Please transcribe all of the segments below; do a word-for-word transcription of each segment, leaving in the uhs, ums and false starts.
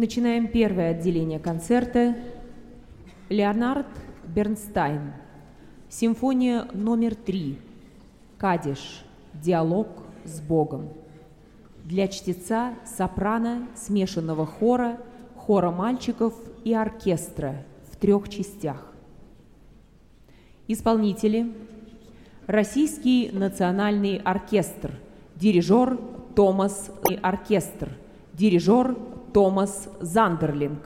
Начинаем первое отделение концерта. Леонард Бернстайн. Симфония номер три. Кадиш. Диалог с Богом. Для чтеца сопрано, смешанного хора, хора мальчиков и оркестра в трех частях. Исполнители: Российский национальный оркестр, дирижер Томас и оркестр, дирижер Томас Зандерлинг.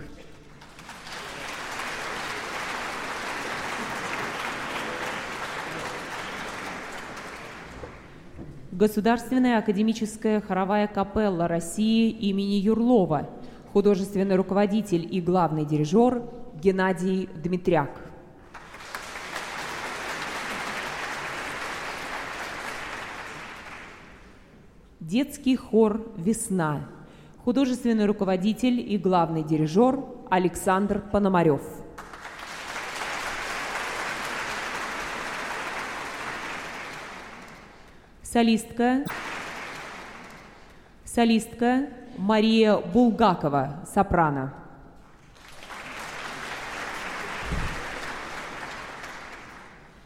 Государственная академическая хоровая капелла России имени Юрлова, художественный руководитель и главный дирижер Геннадий Дмитряк. Детский хор «Весна», художественный руководитель и главный дирижер Александр Пономарев. Солистка, солистка Мария Булгакова, сопрано.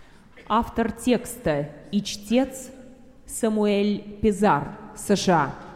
Автор текста и чтец Самуэль Пизар, США.